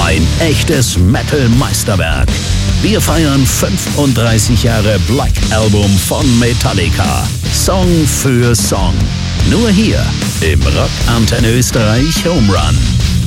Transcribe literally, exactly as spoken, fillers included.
Ein echtes Metal-Meisterwerk. Wir feiern fünfunddreißig Jahre Black Album von Metallica. Song für Song. Nur hier im Rock Antenne Österreich Home Run.